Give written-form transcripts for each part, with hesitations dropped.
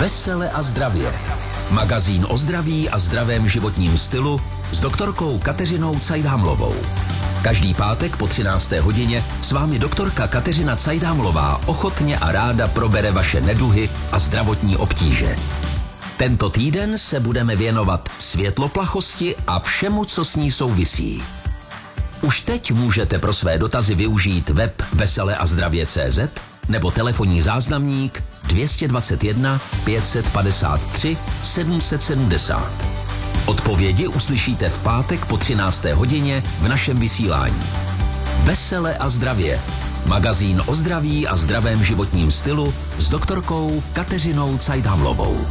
Vesele a zdravě. Magazín o zdraví a zdravém životním stylu s doktorkou Kateřinou Cajdámlovou. Každý pátek po 13. hodině s vámi doktorka Kateřina Cajdámlová ochotně a ráda probere vaše neduhy a zdravotní obtíže. Tento týden se budeme věnovat světloplachosti a všemu, co s ní souvisí. Už teď můžete pro své dotazy využít web veseleazdravě.cz nebo telefonní záznamník 221 553 770. Odpovědi uslyšíte v pátek po 13. hodině v našem vysílání. Vesele a zdravě. Magazín o zdraví a zdravém životním stylu s doktorkou Kateřinou Cajdámlovou.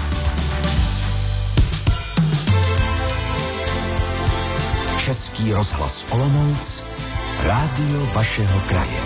Český rozhlas Olomouc, rádio vašeho kraje.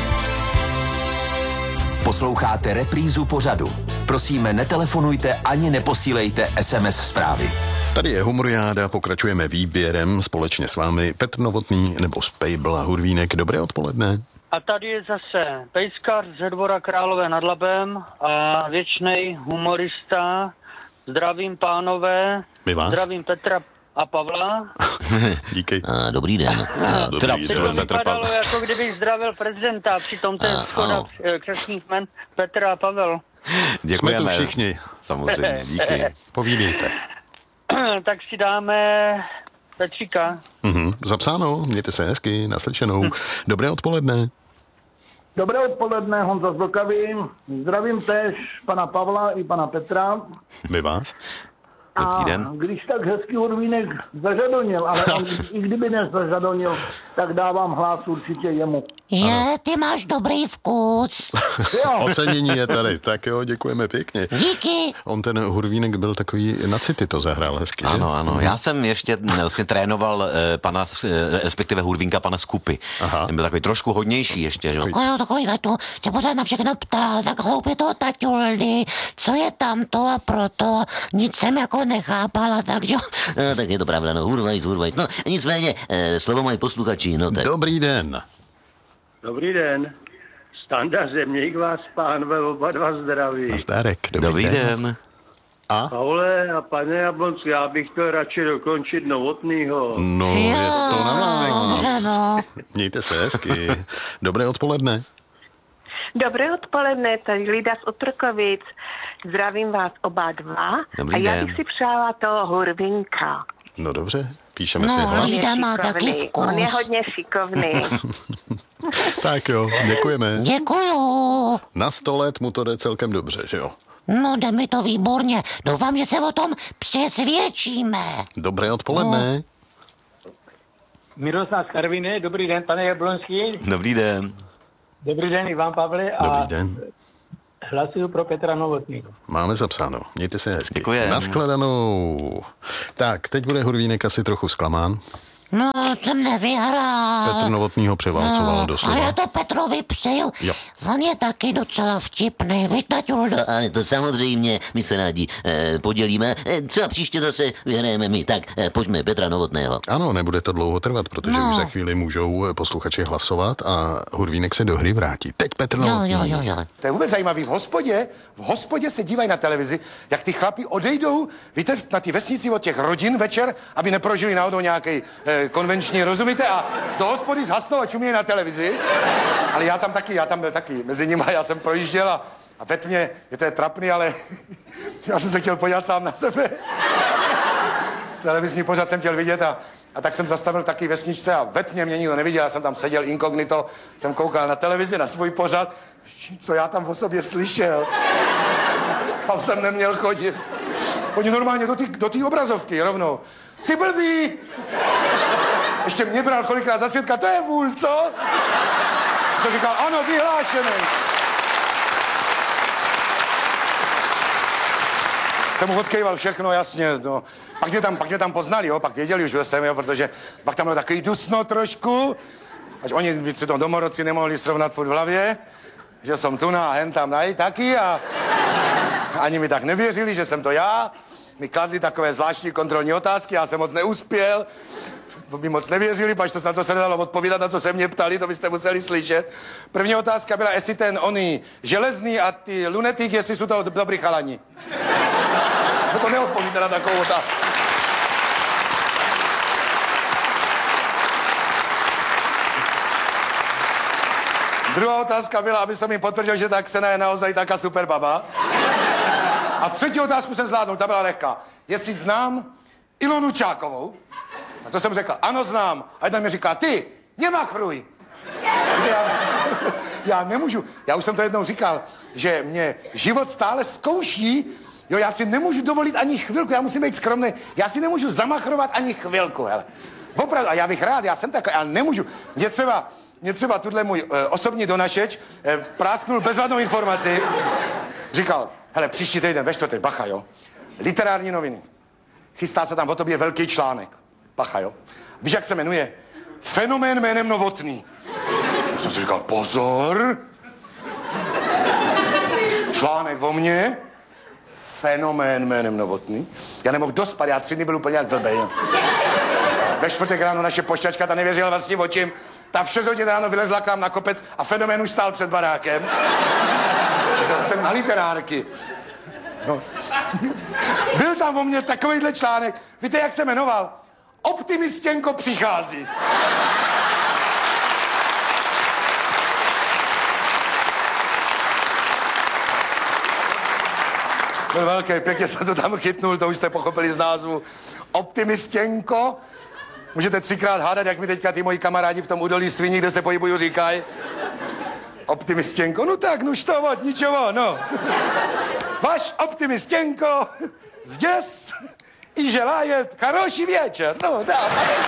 Posloucháte reprízu pořadu. Prosíme, netelefonujte ani neposílejte SMS zprávy. Tady je Humoriáda, pokračujeme výběrem společně s vámi Petr Novotný nebo Spejbl a Hurvínek. Dobré odpoledne. A tady je zase pejskař ze Dvora Králové nad Labem a věčnej humorista. Zdravím pánové, zdravím Petra a Pavla. Díky. Dobrý den. Dobrý den, to vypadalo, jako kdybych zdravil prezidenta, přitom to je shoda křestních jmen Petra a Pavel. Děkujeme. Jsme tu všichni. Samozřejmě, díky. Povídejte. Tak si dáme Petříka. Zapsáno, mějte se hezky, naslyšenou. Dobré odpoledne. Dobré odpoledne, Honza z Vlkavy. Zdravím též pana Pavla i pana Petra. Vy vás. A když tak hezký Hurvínek zažadonil, ale on, i kdyby nezažadonil, tak dávám hlas určitě jemu. Ty máš dobrý vkus. Ocenění je tady, tak jo, děkujeme pěkně. Díky. On ten Hurvínek byl takový na city, to zahrál hezky, že? Ano, já jsem ještě vlastně trénoval pana, respektive Hurvínka, pana Skupy. Aha. Ten byl takový trošku hodnější ještě, že? Takovýhle tu se pořád na všechno ptal, tak hloupě toho taťuldy, co je tamto a proto, nic jsem jako nechápala, takže tak je to pravda, no, hurvajc. No, nicméně, slovo mají posluchači, no tak. Dobrý den. Dobrý den. Standa Zemník vás, pánové, oba dva zdraví. Nazdárek, Dobrý den. A? Paule a pane Jablonský, já bych to radši dokončit Novotnýho. No, je to na vás. No. Mějte se hezky. Dobré odpoledne. Dobré odpoledne, tady Lída z Otrokovic. Zdravím vás oba dva. Dobrý a já den. bych si přála toho Hurvinka. No dobře, píšeme si hlas. Lída má taky vkus. On je hodně šikovný. Tak jo, děkujeme. Děkuju. Na 100 let mu to jde celkem dobře, že jo? No, jde mi to výborně. Doufám, že se o tom přesvědčíme. Dobré odpoledne. Miroslav z Karviny, dobrý den, pane Jablonský. Dobrý den. Dobrý den, Ivan Pavle a Dobrý den. hlasuju pro Petra Novotného. Máme zapsáno. Mějte se hezky. Děkujem. Nashledanou. Tak, teď bude Hurvínek asi trochu zklamán. No, jsem nevyhrál. Petr Novotnýho převálcoval doslova. Ale já to Petrovi přeju. Jo. On je taky docela vtipný, vy, taťuldo. Ale to samozřejmě, my se rádi podělíme. Třeba příště zase vyhrajeme my. Tak, pojďme Petra Novotného. Ano, nebude to dlouho trvat, protože už za chvíli můžou posluchači hlasovat a Hurvínek se do hry vrátí. Teď Petr Novotný. Jo. To je vůbec zajímavý. V hospodě se dívají na televizi, jak ty chlapi odejdou, víte, na ty vesnici od těch rodin večer, aby neprožili náhodou nějaký konvenční, rozumíte? A do hospody zhasnou a čumějí na televizi. Ale já tam byl taky mezi nimi, já jsem projížděl a ve tmě, je to je trapný, ale já jsem se chtěl podívat sám na sebe. Televizní pořad jsem chtěl vidět a tak jsem zastavil taky vesničce a ve tmě mě nikdo neviděl, já jsem tam seděl inkognito, jsem koukal na televizi, na svůj pořad, co já tam o sobě slyšel. Tam jsem neměl chodit. Oni normálně do té obrazovky rovnou. Jsi blbý! Ještě mě bral kolikrát za svědka, to je vůl, co? Co říkal, ano, vyhlášený. Jsem mu odkejval všechno, jasně, no. Pak mě tam poznali, jo, pak věděli už, že jsem, jo, protože pak tam bylo takový dusno trošku, až oni by si to domorodci nemohli srovnat furt v hlavě, že jsem tu a hen tam taky a ani mi tak nevěřili, že jsem to já. Mi kladli takové zvláštní kontrolní otázky, já jsem moc neuspěl. by moc nevěřili, pač to na to se nedalo odpovídat, na co se mě ptali, to byste museli slyšet. První otázka byla, jestli ten oný železný a ty lunetík, jestli jsou to dobrý chalani. No to neodpovíte na takovou otázku. Druhá otázka byla, aby jsem jim potvrdil, že ta Ksena je naozaj taká super baba. A třetí otázku jsem zvládnul, ta byla lehká. Jestli znám Ilonu Čákovou? A to jsem řekl, ano znám. A jedna mi říká, ty, nemachruj. Já nemůžu, já už jsem to jednou říkal, že mě život stále zkouší, jo, já si nemůžu dovolit ani chvilku, já musím být skromný, já si nemůžu zamachrovat ani chvilku, hele. Opravdu, a já bych rád, já jsem takový, ale nemůžu. Mě třeba tuhle můj osobní donašeč prásknul bezvadnou informaci. Říkal, hele, příští týden ve čtvrtek, bacha, jo, literární noviny. Chystá se tam o tobě velký článek. Bacha, jo. Víš, jak se jmenuje? Fenomén jménem Novotný. Já jsem si říkal, pozor. Článek o mně. Fenomén jménem Novotný. Já nemohl dospat, já 3 dny byl úplně jak blbej. Ve čtvrtek ráno naše pošťačka, ta nevěřila vlastním očím. Ta v 6 hodin ráno vylezla k nám na kopec a Fenomén už stál před barákem. Čekal jsem na literárky. No. Byl tam o mně takovýhle článek. Víte, jak se jmenoval? Optimistěnko přichází. Byl velký, pěkně jsem to tam chytnul, to už jste pochopili z názvu. Optimistěnko. Můžete 3krát hádat, jak mi teďka ty moji kamarádi v tom údolí sviní, kde se pohybují, říkají. Optimistěnko, no tak, no što, ničeho, no. Váš optimistěnko, zděs i želáje хороший večer, no, dá.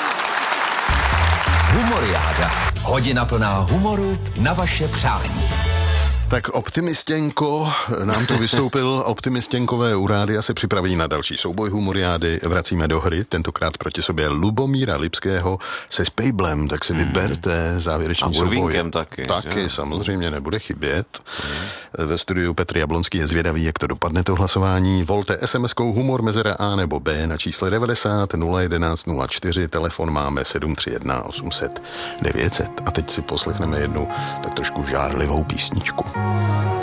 Humoriáda. Hodina plná humoru na vaše přání. Tak Optimistěnko nám tu vystoupil. Optimistěnkové u rádia se připraví na další souboj humoriády. Vracíme do hry, tentokrát proti sobě Lubomíra Lipského se Spejblem, tak si vyberte závěrečný souboj. A taky, samozřejmě nebude chybět. Ve studiu Petr Jablonský je zvědavý, jak to dopadne to hlasování. Volte SMS-kou humor mezera A nebo B na čísle 90 011 04. Telefon máme 731 800 900. A teď si poslechneme jednu tak trošku žárlivou písničku.